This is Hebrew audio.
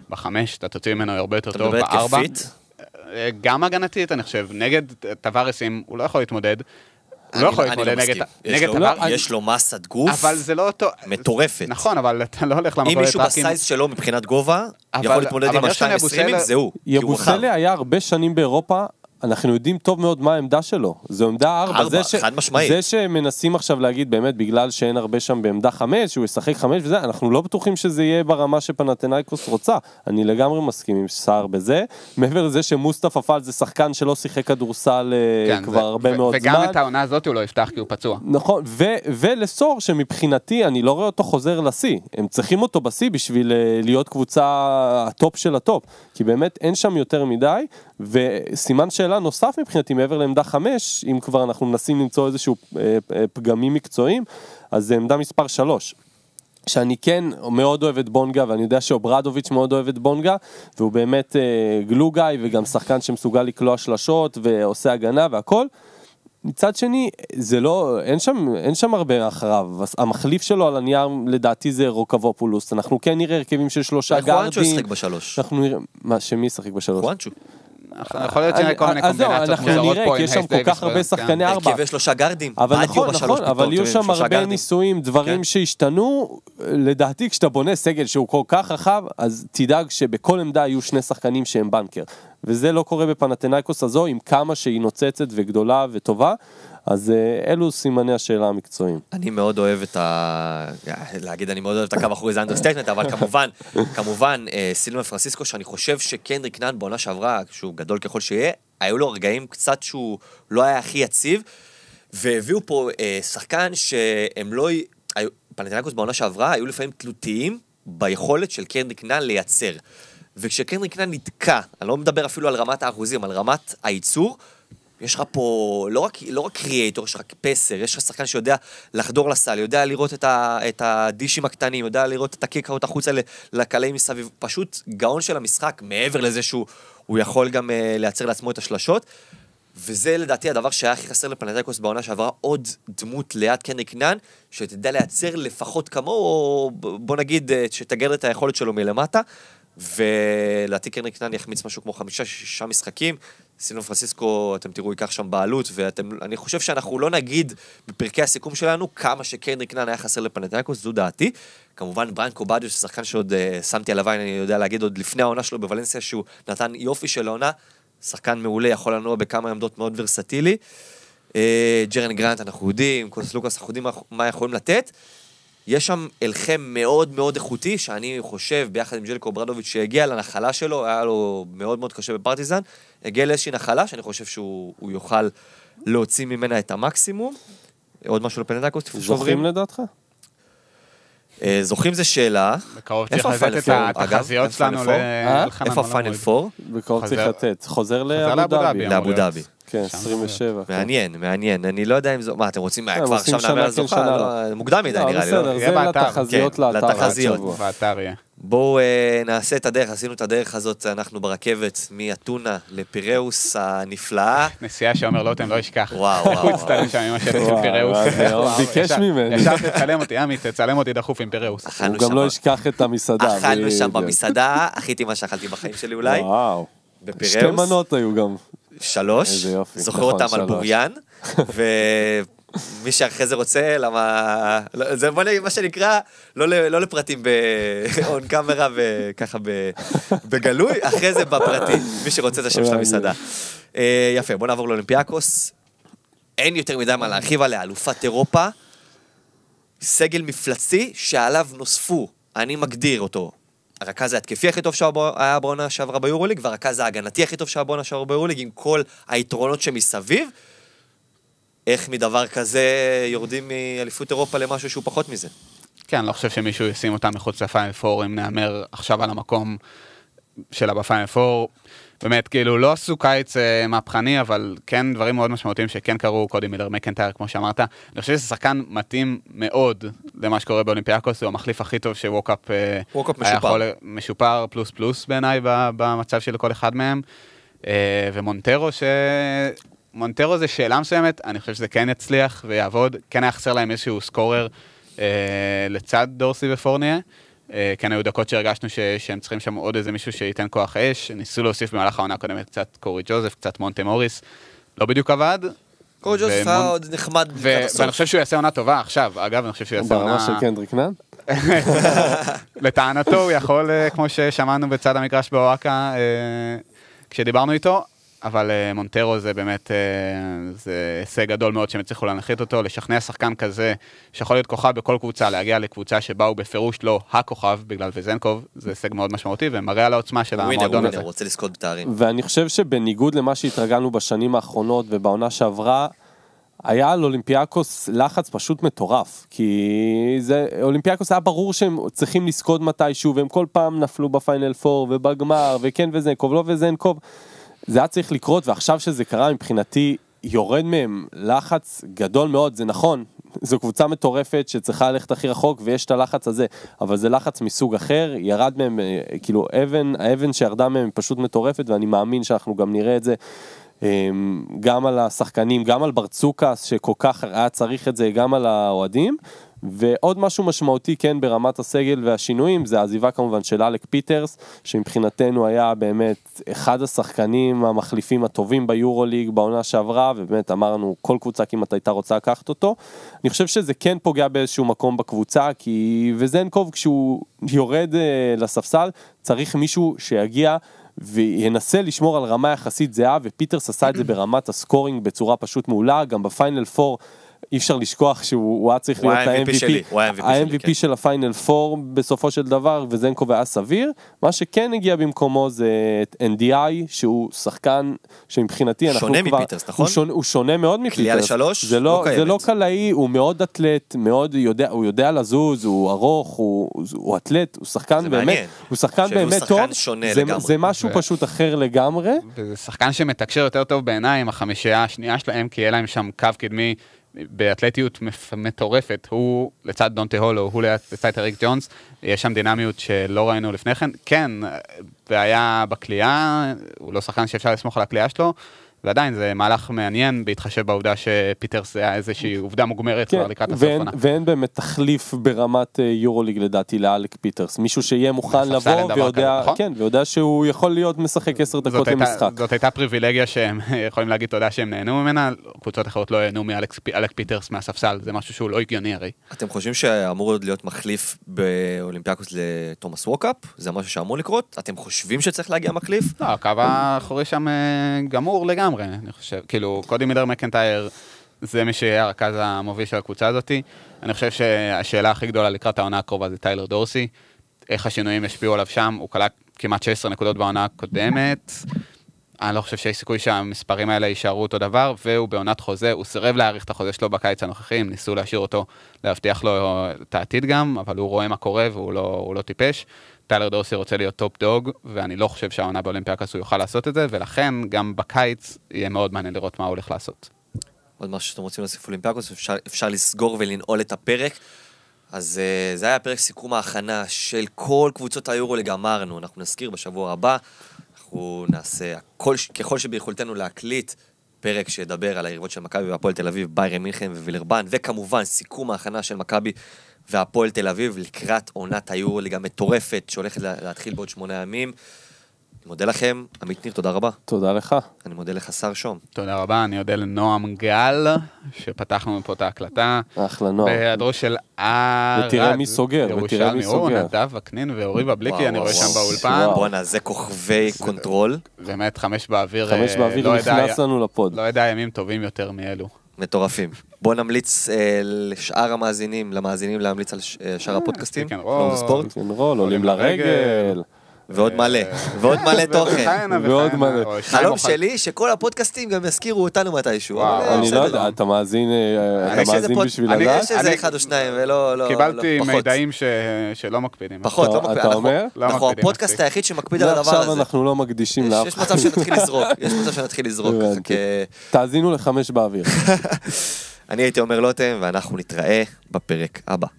בחמש, אתה תוציא ממנו הרבה יותר טוב, אתה מדבר בארבע. התקפית? גם הגנתית, אני חושב, נגד טווארסים, הוא לא יכול להתמודד. הוא לא יכול להתמודד נגד טווארס. יש לו מסת גוף אבל זה לא אותו... מטורפת. נכון, אבל אתה לא הולך למכולת אם מישהו בסייז שלו מבחינת גובה, יכול להתמודד עם ה-2.20, זהו. יבוסלה היה הרבה שנים באירופה, אנחנו יודעים טוב מאוד מה העמדה שלו. זו עמדה 4. חד משמעית. זה שמנסים עכשיו להגיד באמת, בגלל שאין הרבה שם בעמדה 5, שהוא ישחק 5 וזה, אנחנו לא בטוחים שזה יהיה ברמה שפנתנאיקוס רוצה. אני לגמרי מסכים עם סער בזה. מעבר לזה שמוסטפא פאל זה שחקן שלא שיחק כדורסל כבר הרבה מאוד זמן. וגם את העונה הזאת הוא לא יפתח כי הוא פצוע. נכון, ולסור שמבחינתי אני לא רואה אותו חוזר לשיא. הם צריכים אותו בשיא בשביל להיות קבוצה הטופ של הטופ. כי באמת אין שם יותר מדי, וסימן שאלה נוסף מבחינתי מעבר לעמדה 5, אם כבר אנחנו מנסים למצוא איזשהו פגמים מקצועיים, אז זה עמדה מספר 3. שאני כן מאוד אוהב את בונגה, ואני יודע שאוברדוביץ' מאוד אוהב את בונגה, והוא באמת גלוגאי, וגם שחקן שמסוגל לקלוע שלשות, ועושה הגנה והכל. מצד שני, זה לא, אין שם הרבה אחריו. המחליף שלו על הנייר, לדעתי זה רוקבופולוס. אנחנו כן נראה הרכבים של 3 גארדים. חואנצ'ו ישחק ב3. אנחנו נראה, שמי ישחק ב3? חואנצ'ו. יכול להיות שנראה כל מיני קומבינציות מוזרות פה. כי יש שם כל כך הרבה שחקני 4. הרכבי 3 גארדים. אבל נכון, אבל יהיו שם הרבה ניסויים, דברים שהשתנו. לדעתי, כשאתה בונה סגל שהוא כל כך רחב, אז תדאג שבכל עמדה יהיו 2 שחקנים שהם בנקר. וזה לא קורה בפנתנאיקוס הזו, עם כמה שהיא נוצצת וגדולה וטובה, אז אלו סימני השאלה המקצועיים. אני מאוד אוהב להגיד אני מאוד אוהב את הקו אחורי זה אנדרסטייטמנט, אבל כמובן, סילבן פרנסיסקו, שאני חושב שקנדריק נאן בעונה שעברה, שהוא גדול ככל שיהיה, היו לו רגעים קצת שהוא לא היה הכי יציב, והביאו פה שחקן שהם לא, פנתנאיקוס בעונה שעברה, היו לפעמים תלותיים ביכולת של קנדריק נאן לייצר. וכשקנדריק נאן נתקע, אני לא מדבר אפילו על רמת האחוזים, על רמת הייצור, יש לך פה לא רק קריאטור, יש לך פסר, יש לך שחקן שיודע לחדור לסל, יודע לראות את הדישים הקטנים, יודע לראות את הקיקאות החוצה לקלעים מסביב, פשוט גאון של המשחק, מעבר לזה שהוא יכול גם לייצר לעצמו את השלשות, וזה לדעתי הדבר שהיה הכי חסר לפנתנאיקוס בעונה שעברה, עוד דמות ליד קנדריק נאן, שתדע לייצר לפחות כמו, או בוא נגיד שתגר את היכולת שלו מלמטה, ולדעתי קנדריק נאן יחמיץ משהו כמו 5-6 משחקים, סילבן פרנסיסקו, אתם תראו, ייקח שם בעלות, ואני חושב שאנחנו לא נגיד בפרקי הסיכום שלנו, כמה שקנדריק נאן היה חסר לפנתנאיקוס, זו דעתי. כמובן, ברנקו בדיוש, שחקן שעוד שמתי עליו, אני יודע להגיד עוד לפני העונה שלו בוולנסיה, שהוא נתן יופי של העונה, שחקן מעולה, יכול לנוע בכמה עמדות מאוד ורסטילי. ג'רן גרנט, אנחנו יודעים, קונס לוקאס, אנחנו יודעים מה יכולים לתת. יש שם אלחם מאוד מאוד איכותי, שאני חושב, ביחד עם ג'לקו ברדוביץ' שהגיע לנחלה שלו, היה לו מאוד מאוד קשה בפרטיזן, הגיע לאיזושהי נחלה, שאני חושב שהוא יוכל להוציא ממנה את המקסימום. עוד משהו לפנתנאיקוס? זוכים לדעתך? זוכים זה שאלה. בקרוב צריך לתת את התחזיות שלנו איפה הפיינל פור? בקרוב צריך לתת. חוזר לאבו דאבי. כן, 27. מעניין. אני לא יודע אם זו... מה, אתם רוצים כבר עכשיו נאמר על זוכה? מוקדם מדי נראה לי. בסדר, זה לתחזיות לתחזיות. באתר יהיה. בואו נעשה את הדרך, עשינו את הדרך הזאת, אנחנו ברכבת מאתונה לפיראוס הנפלאה. נסיעה שאומר לוטם לא ישכח. וואו. הוא הצטלם שם עם השטח של פיראוס. ביקש ממני. ישר תצלם אותי, עמית, תצלם אותי דחוף עם פיראוס. הוא גם לא ישכח את המסעדה. אכלנו שם במסעדה, הכי מה שאכלתי בחיים שלי אולי. וואו. בפיראוס. 2 מנות היו גם. 3, זוכר אותם על בוריין, ומי שאחרי זה רוצה, למה, זה מה שנקרא, לא לפרטים באון קאמרה וככה בגלוי, אחרי זה בפרטי, מי שרוצה את השם של המסעדה. יפה, בוא נעבור לאולימפיאקוס, אין יותר מדי מה להרחיב עליה, אלופת אירופה, סגל מפלצי שעליו נוספו, אני מגדיר אותו, הרכז ההתקפי הכי טוב שהיה בעונה שעברה ביורוליג, והרכז ההגנתי הכי טוב שהיה בעונה שעברה ביורוליג, עם כל היתרונות שמסביב. איך מדבר כזה יורדים מאליפות אירופה למשהו שהוא פחות מזה? כן, אני לא חושב שמישהו ישים אותם מחוץ לפיינל פור, אם נאמר עכשיו על המקום שלה בפיינל פור. באמת, כאילו, לא עשו קיץ מהפכני, אבל כן דברים מאוד משמעותיים שכן קרו, קודי מילר, מקנטייר, כמו שאמרת. אני חושב שזה שחקן מתאים מאוד למה שקורה באולימפיאקוס, הוא המחליף הכי טוב שווקאפ משופר פלוס פלוס בעיניי במצב של כל אחד מהם. ומונטרו, מונטרו זה שאלה מסוימת, אני חושב שזה כן יצליח ויעבוד, כן היה חסר להם איזשהו סקורר לצד דורסי ופורניה, כן היו דקות שהרגשנו שהם צריכים שם עוד איזה מישהו שייתן כוח אש, ניסו להוסיף במהלך העונה הקודמת קצת קורי ג'וזף, קצת מונטה מוריס, לא בדיוק עבד. קורי ג'וזף היה עוד נחמד. ואני חושב שהוא יעשה עונה טובה עכשיו, אגב, אני חושב שהוא יעשה עונה... ברמה של קנדריק נאן? לטענתו הוא יכול, כמו ששמענו בצד המגרש באוהקה, כשדיברנו איתו, אבל מונטרו זה באמת, זה הישג גדול מאוד שהם הצליחו להנחית אותו, לשכנע שחקן כזה, שיכול להיות כוכב בכל קבוצה, להגיע לקבוצה שבה הוא בפירוש לא הכוכב, בגלל וזנקוב, זה הישג מאוד משמעותי, ומראה על העוצמה של המועדון הזה. הוא רוצה לזכות בתארים. ואני חושב שבניגוד למה שהתרגלנו בשנים האחרונות ובעונה שעברה, היה על אולימפיאקוס לחץ פשוט מטורף, כי אולימפיאקוס היה ברור שהם צריכים לזכות מתישהו, והם כל פעם נפלו בפיינל פור ובגמר, וכן וזנקוב, לא וזנקוב, זה היה צריך לקרות, ועכשיו שזה קרה מבחינתי, יורד מהם לחץ גדול מאוד, זה נכון, זו קבוצה מטורפת שצריכה ללכת הכי רחוק, ויש את הלחץ הזה, אבל זה לחץ מסוג אחר, ירד מהם, כאילו האבן שירדה מהם פשוט מטורפת, ואני מאמין שאנחנו גם נראה את זה, גם על השחקנים, גם על ברצוקס שכל כך היה צריך את זה, גם על האוהדים, ועוד משהו משמעותי כן ברמת הסגל והשינויים, זה העזיבה כמובן של אלק פיטרס, שמבחינתנו היה באמת אחד השחקנים המחליפים הטובים ביורוליג בעונה שעברה, ובאמת אמרנו כל קבוצה כמעט הייתה רוצה לקחת אותו. אני חושב שזה כן פוגע באיזשהו מקום בקבוצה, כי וזנקוב כשהוא יורד לספסל, צריך מישהו שיגיע וינסה לשמור על רמה יחסית זהה, ופיטרס עשה את זה ברמת הסקורינג בצורה פשוט מעולה, גם בפיינל 4 אי אפשר לשכוח שהוא היה צריך להיות ה-MVP של הפיינל 4 בסופו של דבר, וזנקוב היה סביר. מה שכן הגיע במקומו זה את NDI, שהוא שחקן שמבחינתי שונה מפיטרס, נכון? הוא שונה מאוד מפיטרס. קליעה לשלוש? זה לא קלעי, הוא מאוד אתלט, הוא יודע לזוז, הוא ארוך, הוא אתלט, הוא שחקן באמת, הוא שחקן באמת טוב. זה משהו פשוט אחר לגמרי. וזה שחקן שמתקשר יותר טוב בעיניי עם החמישייה השנייה שלהם, כי יהיה להם שם קו קדמי באתלטיות מטורפת, הוא לצד דונטה הולו, הוא לצד אריק ג'ונס, יש שם דינמיות שלא ראינו לפני כן, כן, והיה בקליעה, הוא לא שחקן שאפשר לסמוך על הקליעה שלו, ועדיין זה מהלך מעניין בהתחשב בעובדה שפיטרס זה היה איזושהי עובדה מוגמרת כבר לקראת הסוף עונה. ואין באמת תחליף ברמת יורוליג לדעתי לאלק פיטרס, מישהו שיהיה מוכן לבוא ויודע שהוא יכול להיות משחק 10 דקות למשחק. זאת הייתה פריבילגיה שהם יכולים להגיד תודה שהם נהנו ממנה, קבוצות אחרות לא נהנו מאלק פיטרס מהספסל, זה משהו שהוא לא הגיוני הרי. אתם חושבים שאמור להיות מחליף באולימפיאקוס לתומאס ווקאפ? זה משהו שאמור לקרות? אתם חושבים שצריך להגיע מחליף? לא, הקו האחורי שם גמור לגמרי. אני חושב, כאילו, קודי מילר מקנטייר זה מי שיהיה הרכז המוביל של הקבוצה הזאת. אני חושב שהשאלה הכי גדולה לקראת העונה הקרובה זה טיילר דורסי. איך השינויים ישפיעו עליו שם, הוא קלע כמעט 16 נקודות בעונה הקודמת. אני לא חושב שיש סיכוי שהמספרים האלה יישארו אותו דבר, והוא בעונת חוזה, הוא סירב להאריך את החוזה שלו בקיץ הנוכחי, ניסו להשאיר אותו, להבטיח לו את העתיד גם, אבל הוא רואה מה קורה והוא לא טיפש. טיילר דורסי רוצה להיות טופ דוג, ואני לא חושב שהעונה באולימפיאקוס הוא יוכל לעשות את זה, ולכן גם בקיץ יהיה מאוד מעניין לראות מה הוא הולך לעשות. עוד משהו שאתם רוצים להוסיף אולימפיאקוס, אפשר לסגור ולנעול את הפרק. אז זה היה פרק סיכום ההכנה של כל קבוצות היורוליג, אמרנו, אנחנו נזכיר בשבוע הבא, אנחנו נעשה ככל שביכולתנו להקליט פרק שידבר על היריבות של מכבי והפועל תל אביב, ביירן מינכן ווילרבן, וכמובן סיכום ההכנה של מכבי והפועל תל אביב לקראת עונת היורוליג המטורפת שהולכת להתחיל בעוד 8 ימים. אני מודה לכם, עמית ניר, תודה רבה. תודה לך. אני מודה לך, שר שום. תודה רבה, אני מודה לנועם גל, שפתחנו מפה את ההקלטה. אחלה נועם. בהיעדרו של ארד. ותראה מי סוגר, נדב וקנין ואורי ובליקי, אני רואה שם באולפן. בואנה, זה כוכבי קונטרול. באמת, 5 באוויר. 5 באוויר נכנס לנו לפוד. לא יודע ימים טובים יותר מאלו. מטורפים. בוא נמליץ לשאר המאזינים, להמליץ על שאר הפודקאסטים. רול, עולים לרגל. ועוד מלא תוכן. ועוד מלא. חלום שלי שכל הפודקאסטים גם יזכירו אותנו מתישהו. אני לא יודע, אתה מאזין בשביל לדעת? יש איזה 1 או 2 ולא... קיבלתי מידעים שלא מקפידים. פחות, לא מקפידים. אתה אומר? אנחנו הפודקאסט היחיד שמקפיד על הדבר הזה. עכשיו אנחנו לא מקדישים לאף. יש מצב שנתחיל לזרוק. תאזינו ל5 באוויר. אני הייתי אומר לוטם, ואנחנו נתראה בפרק הבא.